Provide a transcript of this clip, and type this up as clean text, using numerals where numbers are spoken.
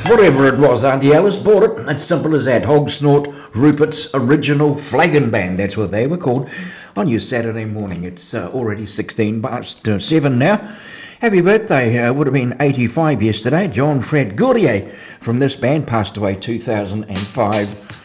Whatever it was, Auntie Alice bought it. It's simple as that. Hog Snort Rupert's Original Flagon Band, that's what they were called, on your Saturday morning. It's already 16 past 7 now. Happy birthday, would have been 85 yesterday. John Fred Gourdier from this band passed away 2005.